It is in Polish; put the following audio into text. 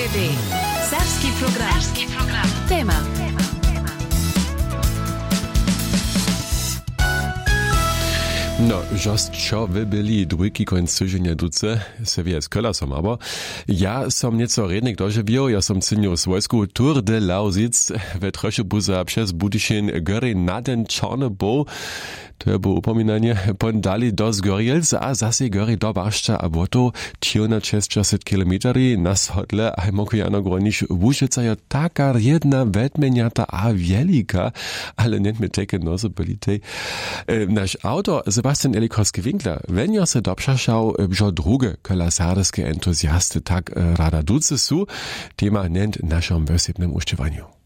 DWDD. Serbski program. Tema. No, just čo wy byli dwójki końc tygodnia duce, se wie z kolasom, aber ja som nieco rednik dożywił, ja som cynił swojsku Tour de Lausitz, we trosze buza przez Budyszyn gory na den czarny bo, to było upominanie, pon dali do Zgorielc, a zase gory do Barszcza, a bo to 460 kilometri na sodle, a mokujano gronisz Łużyca je taka jedna wedmeniata a wielika, ale nie my takie nosobility. Nasz autor Sebastian Elikowski-Winkler, wenn jo se dobšašał, bžo druge kolasarskie entuzjasty tak rada duce su, tema nennt naszym wysepnym ušćewanju.